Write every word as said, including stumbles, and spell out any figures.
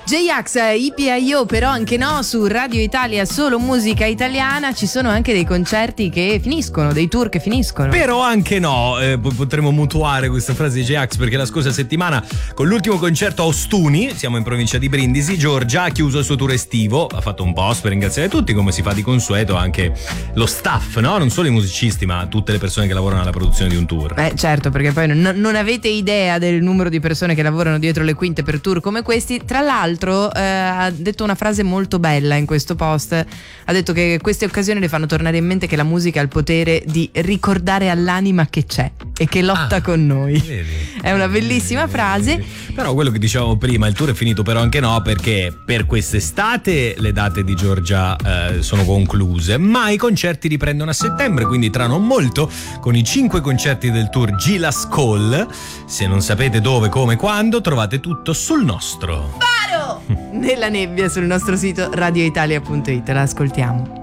J-Ax, I P I O, però anche no, su Radio Italia, solo musica italiana. Ci sono anche dei concerti che finiscono, dei tour che finiscono. Però anche no, eh, potremmo mutuare questa frase di J-Ax, perché la scorsa settimana con l'ultimo concerto a Ostuni, siamo in provincia di Brindisi, Giorgia ha chiuso il suo tour estivo, ha fatto un post per ringraziare tutti, come si fa di consueto, anche lo staff, no? Non solo i musicisti, ma tutte le persone che lavorano alla produzione di un tour. Beh, certo, perché poi non, non avete idea del numero di persone che lavorano dietro le quinte per tour come questi. Tra l'altro eh, ha detto una frase molto bella in questo post, ha detto che queste occasioni le fanno tornare in mente che la musica ha il potere di ricordare all'anima che c'è e che lotta ah, con noi. Vedi, è una bellissima vedi, frase. Vedi. Però quello che dicevamo prima, il tour è finito, però anche no, perché per quest'estate le date di Giorgia eh, sono concluse, ma i concerti riprendono a settembre, quindi tra non molto, con i cinque concerti del tour Gilas Call. Se non sapete dove, come, quando, trovate tutto sul nostro Faro nella nebbia sul nostro sito radioitalia punto it. La ascoltiamo.